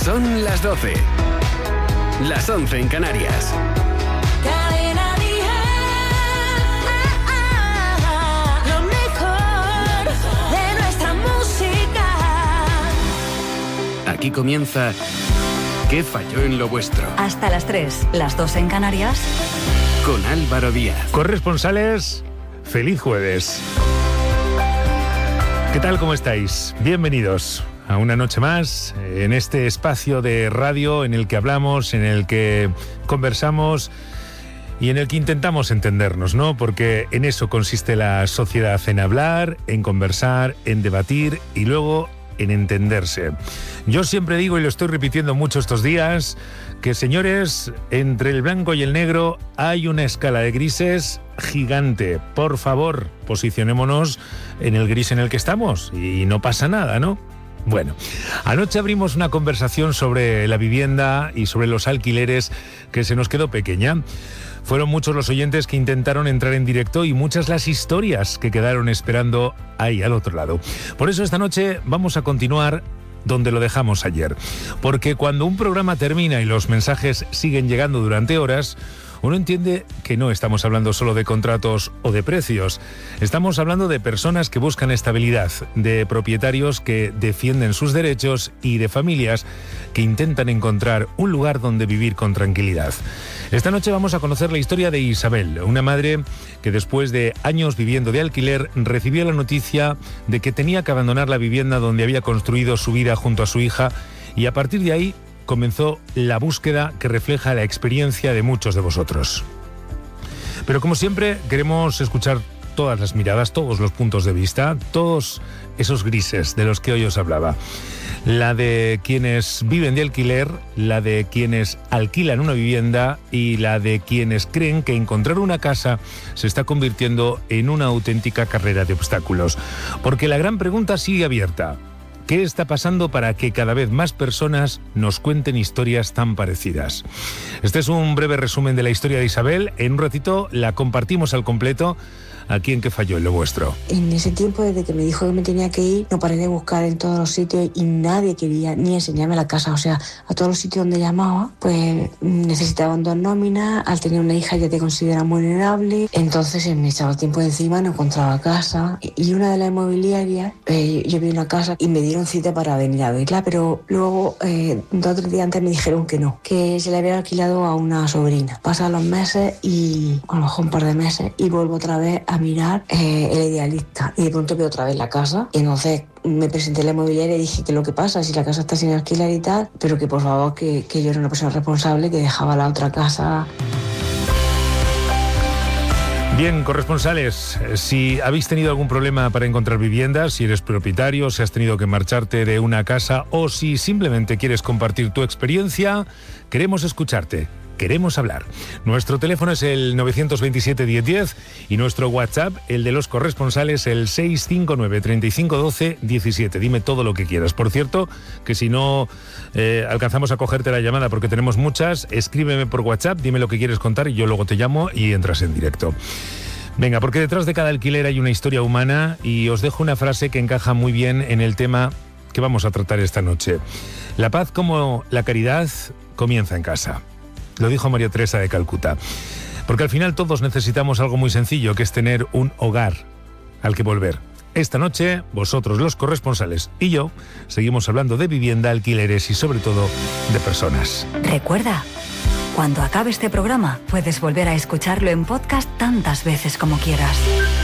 Son las 12. Las 11 en Canarias. Cadena Dial. Lo mejor de nuestra música. Aquí comienza ¿Qué falló en lo vuestro? Hasta las 3, las 2 en Canarias. Con Álvaro Díaz. Corresponsales, feliz jueves. ¿Qué tal? ¿Cómo estáis? Bienvenidos a una noche más en este espacio de radio en el que hablamos, en el que conversamos y en el que intentamos entendernos, ¿no? Porque en eso consiste la sociedad, en hablar, en conversar, en debatir y luego en entenderse. Yo siempre digo, y lo estoy repitiendo mucho estos días, que señores, entre el blanco y el negro hay una escala de grises gigante. Por favor, posicionémonos en el gris en el que estamos y no pasa nada, ¿no? Bueno, anoche abrimos una conversación sobre la vivienda y sobre los alquileres que se nos quedó pequeña. Fueron muchos los oyentes que intentaron entrar en directo y muchas las historias que quedaron esperando ahí al otro lado. Por eso esta noche vamos a continuar donde lo dejamos ayer. Porque cuando un programa termina y los mensajes siguen llegando durante horas, uno entiende que no estamos hablando solo de contratos o de precios. Estamos hablando de personas que buscan estabilidad, de propietarios que defienden sus derechos y de familias que intentan encontrar un lugar donde vivir con tranquilidad. Esta noche vamos a conocer la historia de Isabel, una madre que después de años viviendo de alquiler recibió la noticia de que tenía que abandonar la vivienda donde había construido su vida junto a su hija y a partir de ahí comenzó la búsqueda que refleja la experiencia de muchos de vosotros. Pero como siempre, queremos escuchar todas las miradas, todos los puntos de vista, todos esos grises de los que hoy os hablaba. La de quienes viven de alquiler, la de quienes alquilan una vivienda y la de quienes creen que encontrar una casa se está convirtiendo en una auténtica carrera de obstáculos. Porque la gran pregunta sigue abierta. ¿Qué está pasando para que cada vez más personas nos cuenten historias tan parecidas? Este es un breve resumen de la historia de Isabel. En un ratito la compartimos al completo aquí en ¿Qué falló en lo vuestro? En ese tiempo, desde que me dijo que me tenía que ir, no paré de buscar en todos los sitios y nadie quería ni enseñarme la casa. O sea, a todos los sitios donde llamaba, pues necesitaban 2 nóminas, al tener una hija ya te consideran vulnerable, entonces me echaba tiempo de encima, no encontraba casa. Y una de las inmobiliarias, yo vi una casa y me dieron cita para venir a verla, pero luego 2 o 3 días antes me dijeron que no, que se le había alquilado a una sobrina. Pasan los meses y a lo mejor un par de meses y vuelvo otra vez a mirar El Idealista y de pronto veo otra vez la casa y entonces me presenté a la inmobiliaria y dije que lo que pasa si la casa está sin alquilar y tal, pero que por favor que yo era una persona responsable que dejaba la otra casa. Bien, corresponsales, si habéis tenido algún problema para encontrar viviendas, si eres propietario, si has tenido que marcharte de una casa o si simplemente quieres compartir tu experiencia, queremos escucharte. Queremos hablar. Nuestro teléfono es el 927 1010 y nuestro WhatsApp, el de los corresponsales, el 659 35 12 17. Dime todo lo que quieras. Por cierto, que si no alcanzamos a cogerte la llamada porque tenemos muchas, escríbeme por WhatsApp, dime lo que quieres contar y yo luego te llamo y entras en directo. Venga, porque detrás de cada alquiler hay una historia humana y os dejo una frase que encaja muy bien en el tema que vamos a tratar esta noche. La paz como la caridad comienza en casa. Lo dijo María Teresa de Calcuta. Porque al final todos necesitamos algo muy sencillo, que es tener un hogar al que volver. Esta noche, vosotros los corresponsales y yo seguimos hablando de vivienda, alquileres y sobre todo de personas. Recuerda, cuando acabe este programa puedes volver a escucharlo en podcast tantas veces como quieras.